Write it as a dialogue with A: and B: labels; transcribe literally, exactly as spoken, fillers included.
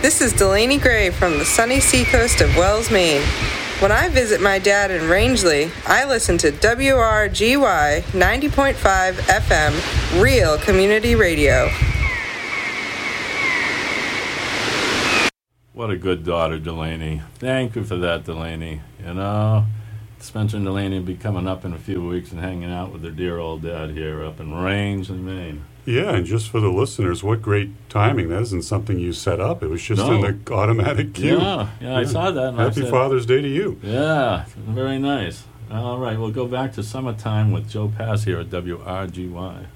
A: This is Delaney Gray from the sunny seacoast of Wells, Maine. When I visit my dad in Rangeley, I listen to W R G Y ninety point five F M, Real Community Radio.
B: What a good daughter, Delaney. Thank you for that, Delaney. You know, Spencer and Delaney will be coming up in a few weeks and hanging out with their dear old dad here up in Rangeley, Maine.
C: Yeah, and just for the listeners, what great timing. That isn't something you set up. It was just
B: No.
C: in the automatic queue.
B: Yeah, yeah, I saw that. And I
C: Happy
B: said,
C: Father's Day to you.
B: Yeah, very nice. All right, we'll go back to summertime with Joe Pass here at W R G Y.